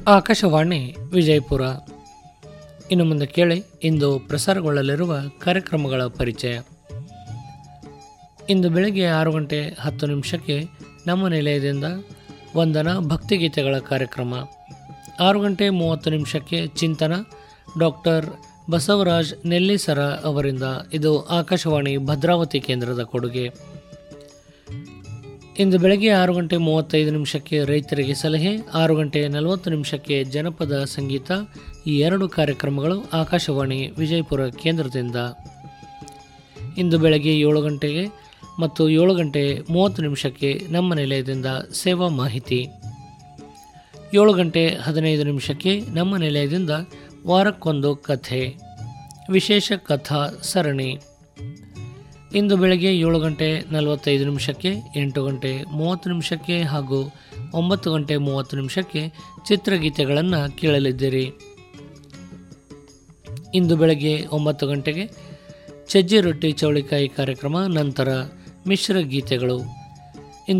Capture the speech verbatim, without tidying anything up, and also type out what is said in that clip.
ಆಕಾಶವಾಣಿ ವಿಜಯಪುರ. ಇನ್ನು ಮುಂದೆ ಕೇಳಿ ಇಂದು ಪ್ರಸಾರಗೊಳ್ಳಲಿರುವ ಕಾರ್ಯಕ್ರಮಗಳ ಪರಿಚಯ. ಇಂದು ಬೆಳಗ್ಗೆ ಆರು ಗಂಟೆ ಹತ್ತು ನಿಮಿಷಕ್ಕೆ ನಮ್ಮ ನಿಲಯದಿಂದ ವಂದನ ಭಕ್ತಿಗೀತೆಗಳ ಕಾರ್ಯಕ್ರಮ. ಆರು ಗಂಟೆ ಮೂವತ್ತು ನಿಮಿಷಕ್ಕೆ ಚಿಂತನ ಡಾಕ್ಟರ್ ಬಸವರಾಜ್ ನೆಲ್ಲಿಸರ ಅವರಿಂದ. ಇದು ಆಕಾಶವಾಣಿ ಭದ್ರಾವತಿ ಕೇಂದ್ರದ ಕೊಡುಗೆ. ಇಂದು ಬೆಳಗ್ಗೆ ಆರು ಗಂಟೆ ಮೂವತ್ತೈದು ನಿಮಿಷಕ್ಕೆ ರೈತರಿಗೆ ಸಲಹೆ, ಆರು ಗಂಟೆ ನಲವತ್ತು ನಿಮಿಷಕ್ಕೆ ಜನಪದ ಸಂಗೀತ. ಈ ಎರಡು ಕಾರ್ಯಕ್ರಮಗಳು ಆಕಾಶವಾಣಿ ವಿಜಯಪುರ ಕೇಂದ್ರದಿಂದ. ಇಂದು ಬೆಳಗ್ಗೆ ಏಳು ಗಂಟೆಗೆ ಮತ್ತು ಏಳು ಗಂಟೆ ಮೂವತ್ತು ನಿಮಿಷಕ್ಕೆ ನಮ್ಮ ನಿಲಯದಿಂದ ಸೇವಾ ಮಾಹಿತಿ. ಏಳು ಗಂಟೆ ಹದಿನೈದು ನಿಮಿಷಕ್ಕೆ ನಮ್ಮ ನಿಲಯದಿಂದ ವಾರಕ್ಕೊಂದು ಕಥೆ, ವಿಶೇಷ ಕಥಾ ಸರಣಿ. ಇಂದು ಬೆಳಗ್ಗೆ ಏಳು ಗಂಟೆ ನಲವತ್ತೈದು ನಿಮಿಷಕ್ಕೆ, ಎಂಟು ಗಂಟೆ ಮೂವತ್ತು ನಿಮಿಷಕ್ಕೆ ಹಾಗೂ ಒಂಬತ್ತು ಗಂಟೆ ಮೂವತ್ತು ನಿಮಿಷಕ್ಕೆ ಚಿತ್ರಗೀತೆಗಳನ್ನು ಕೇಳಲಿದ್ದೀರಿ. ಇಂದು ಬೆಳಗ್ಗೆ ಒಂಬತ್ತು ಗಂಟೆಗೆ ಸಜ್ಜೆ ರೊಟ್ಟಿ ಚೌಳಿಕಾಯಿ ಕಾರ್ಯಕ್ರಮ, ನಂತರ ಮಿಶ್ರ ಗೀತೆಗಳು.